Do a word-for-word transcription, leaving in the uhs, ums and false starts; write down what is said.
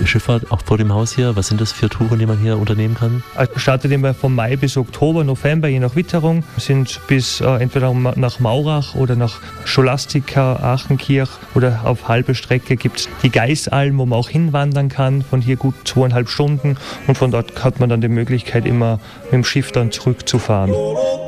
Schifffahrt auch vor dem Haus hier? Was sind das für Touren, die man hier unternehmen kann? Es startet immer vom Mai bis Oktober, November, je nach Witterung. Sind bis äh, entweder nach Maurach oder nach Scholastica, Aachenkirch oder auf halbe Strecke gibt es die Geisalm, wo man auch hinwandern kann, von hier gut zweieinhalb Stunden. Und von dort hat man dann die Möglichkeit, immer mit dem Schiff dann zurückzufahren.